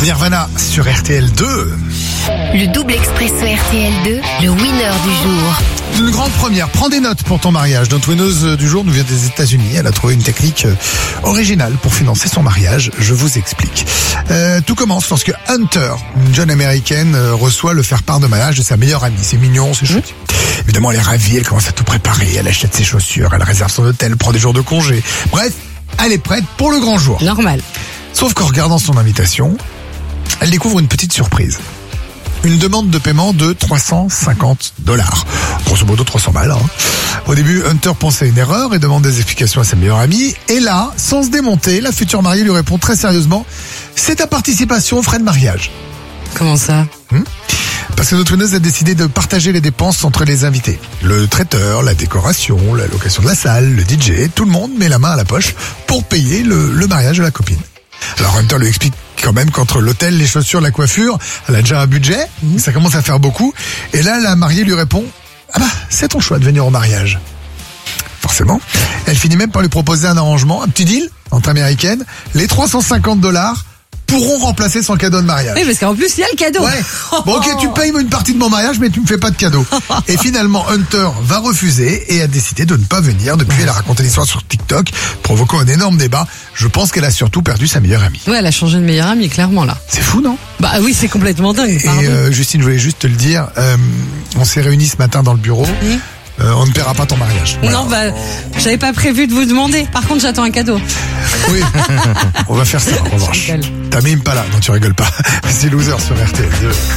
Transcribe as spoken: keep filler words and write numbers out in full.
Nirvana sur R T L deux. Le double expresso R T L deux, le winner du jour. Une grande première. Prends des notes pour ton mariage. Notre winneuse du jour nous vient des États-Unis. Elle a trouvé une technique originale pour financer son mariage. Je vous explique. Euh, tout commence lorsque Hunter, une jeune américaine, reçoit le faire-part de mariage de sa meilleure amie. C'est mignon, c'est chouette. Mmh. Évidemment, elle est ravie. Elle commence à tout préparer. Elle achète ses chaussures. Elle réserve son hôtel, prend des jours de congé. Bref, elle est prête pour le grand jour. Normal. Sauf qu'en regardant son invitation, elle découvre une petite surprise. Une demande de paiement de trois cent cinquante dollars. Grosso modo trois cents balles. Hein. Au début, Hunter pense à une erreur et demande des explications à sa meilleure amie. Et là, sans se démonter, la future mariée lui répond très sérieusement « C'est ta participation aux frais de mariage. » Comment ça? hmm Parce que notre winneuse a décidé de partager les dépenses entre les invités. Le traiteur, la décoration, la location de la salle, le D J, tout le monde met la main à la poche pour payer le, le mariage de la copine. Alors Hunter lui explique quand même qu'entre l'hôtel, les chaussures, la coiffure, elle a déjà un budget, mmh. ça commence à faire beaucoup. Et là, la mariée lui répond « Ah bah, c'est ton choix de venir au mariage. » Forcément. Elle finit même par lui proposer un arrangement, un petit deal entre américaines. Les trois cent cinquante dollars pourront remplacer son cadeau de mariage. Oui, parce qu'en plus, il y a le cadeau. Ouais. Bon, ok, tu payes une partie de mon mariage, mais tu me fais pas de cadeau. Et finalement, Hunter va refuser et a décidé de ne pas venir. Depuis, elle a raconté l'histoire sur TikTok, provoquant un énorme débat. Je pense qu'elle a surtout perdu sa meilleure amie. Ouais, elle a changé de meilleure amie, clairement, là. C'est fou, non? Bah oui, c'est complètement dingue. Et euh, Justine, je voulais juste te le dire, euh, on s'est réunis ce matin dans le bureau. Mmh. Euh, on ne paiera pas ton mariage. Voilà. Non, bah, j'avais pas prévu de vous demander. Par contre, j'attends un cadeau. Oui, on va faire ça, en revanche. T'as mis pas là, non tu rigoles pas. C'est Loser sur R T L deux.